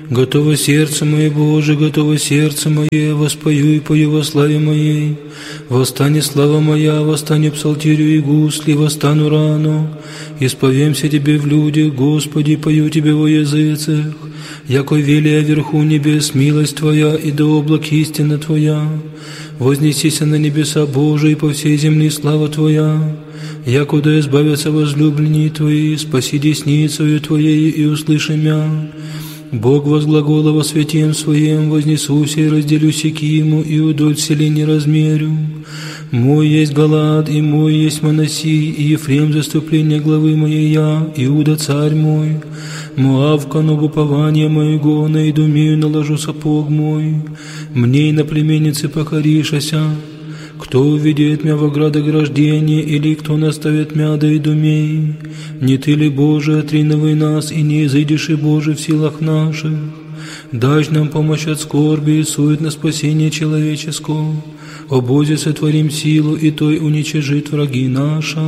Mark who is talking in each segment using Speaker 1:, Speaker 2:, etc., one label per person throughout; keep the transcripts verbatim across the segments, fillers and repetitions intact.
Speaker 1: Готово сердце мое, Боже, готово сердце мое, воспою и пою во славе моей. Восстане слава моя, восстане псалтирю и гусли, восстану рано. Исповемся Тебе в людях, Господи, пою Тебе во языцах. Яко велия вверху небес милость Твоя, и до облак истина Твоя. Вознесися на небеса Божии, по всей земли слава Твоя. Якуда избавятся возлюбленные Твои, спаси десницею Твоей и услыши мя. Бог возглагола во святем Своем, вознесуся и разделю Сикиму, и удоль вселения размерю. Мой есть Галаад, и мой есть Манаси, и Ефрем заступление главы моей я, Иуда царь мой. Моав кану упования моего, на Идумею наложу сапог мой. Мне и на племеннице покоришася. Кто уведет мя в оградограждение, или кто наставит мя до Идумеи? Не Ты ли, Боже, отриновый нас, и не изыдешь и Боже в силах наших? Дашь нам помощь от скорби и сует на спасение человеческого. О Бозе, сотворим силу, и Той уничижит враги наша.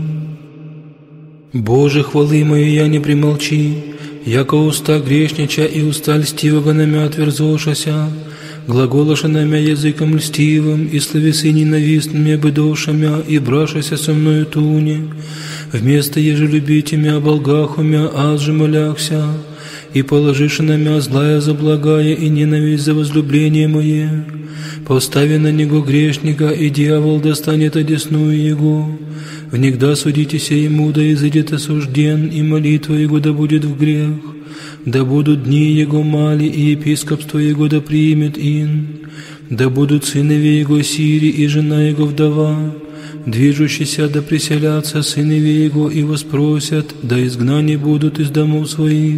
Speaker 1: Боже, хвалы мои я не примолчи, яко уста грешнича и уста льстивого на мя отверзошася. Глаголоша на мя языком льстивым, и словесы ненавистными быдоша мя, и брашася со мною туне. Вместо еже любите мя, болгаху мя, аз же моляхся, и положишь на мя злая за благая, и ненависть за возлюбление мое. Постави на него грешника, и дьявол достанет одесную его. Внегда судитеся ему, да изыдет осужден, и молитва его да будет в грех. Да будут дни его мали, и епископство его да примет ин. Да будут сынове его сири, и жена его вдова. Движущиеся да приселятся сынове его, и воспросят, да изгнани будут из домов своих.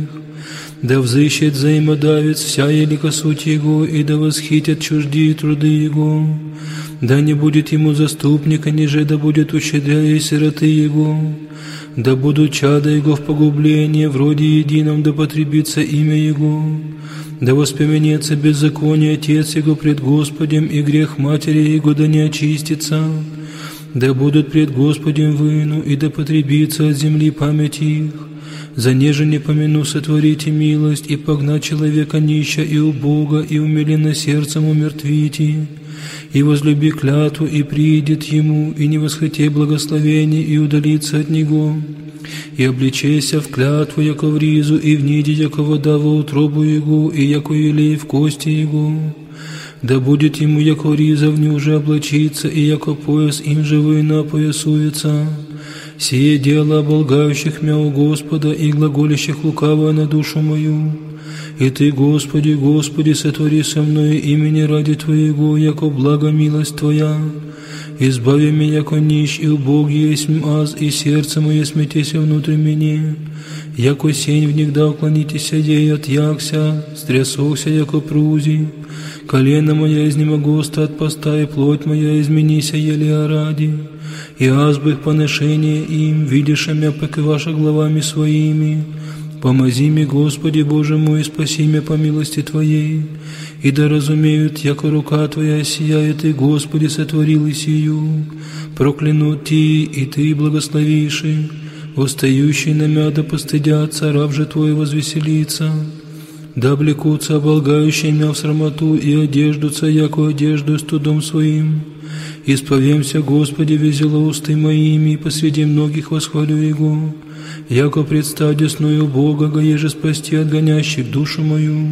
Speaker 1: Да взыщет взаимодавец вся елика суть его, и да восхитят чуждие труды его. Да не будет ему заступника, ниже да будет ущедряя сироты его. Да будут чада его в погублении, вроде едином да потребится имя его. Да воспомянется беззаконие отец его пред Господем, и грех матери его да не очистится. Да будут пред Господем выну, и да потребится от земли память их. За неже не помяну сотворите милость, и погнать человека нища и убога, и умиленно сердцем умертвите. И возлюби клятву, и приидет ему, и не восхоти благословение, и удалится от него. И обличайся в клятву, яко в ризу, и в ниде, яко вода во утробу его, и яко елей в кости его. Да будет ему, яко риза в уже облачиться, и яко пояс им же война поясуется. Сие дело оболгающих мя у Господа, и глаголящих лукаво на душу мою. И Ты, Господи, Господи, сотвори со мною имени ради Твоего, яко благо милость Твоя. Избави меня, яко нищ и убог есть аз, и сердце мое смятеся внутрь меня. Яко сень внегда уклонитеся, ей отъякся, стрясохся, яко прузи. Колено моя изнемогоста от поста, и плоть моя изменися еле ради. И аз бы их поношение им, видишь мя покиваша главами своими. Помози мне, Господи, Боже мой, и спаси меня по милости Твоей. И да разумеют, яко рука Твоя сияет, и Господи сотворил и сию. Прокляну Ти, и Ты благословиши. Устающий на мя да постыдятся, раб же Твой возвеселится. Да облекутся оболгающие мя в срамоту, и одеждутся, яко одежду студом своим. Исповемся, Господи, везело усты моими, и посреди многих восхвалю Его. Яко предстать десную Бога, га еже спасти от гонящих душу мою.